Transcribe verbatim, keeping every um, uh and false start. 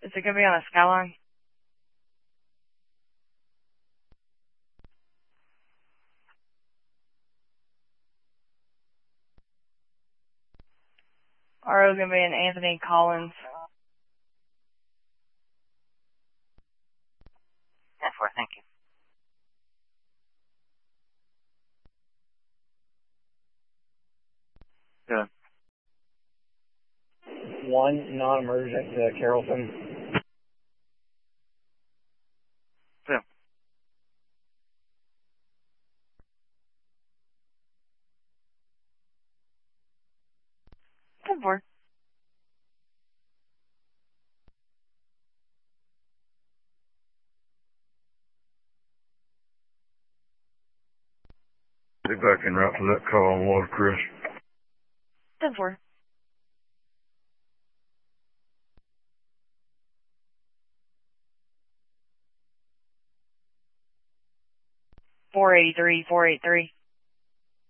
Is it going to be on a Skyline? R O going to be an Anthony Collins. ten four, thank you. Good. One non-emergent to Carrollton. Two. ten four. Be back en route to that call on Watercrest. ten four. four eighty-three, four eighty-three.